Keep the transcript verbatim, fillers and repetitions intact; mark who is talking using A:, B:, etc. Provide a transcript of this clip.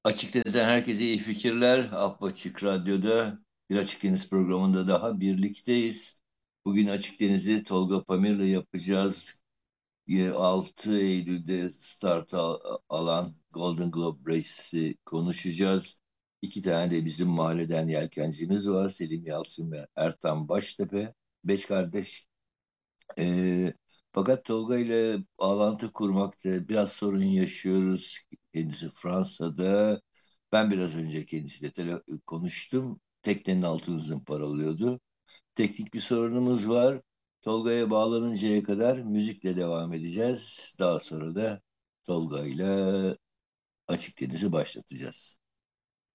A: Açık Deniz'den herkese iyi fikirler. Apaçık Radyo'da bir Açık Deniz programında daha birlikteyiz. Bugün Açık Deniz'i Tolga Pamir'le yapacağız. Ee, altı Eylül'de start al- alan Golden Globe Race'i konuşacağız. İki tane de bizim mahalleden yelkencimiz var. Selim Yalçın ve Ertan Baştepe. Beş kardeş. Ee, Fakat Tolga ile bağlantı kurmakta biraz sorun yaşıyoruz. Kendisi Fransa'da. Ben biraz önce kendisiyle tele- konuştum. Teknenin altını zımparalıyordu. Teknik bir sorunumuz var. Tolga'ya bağlanıncaya kadar müzikle devam edeceğiz. Daha sonra da Tolga ile Açık Deniz'i başlatacağız.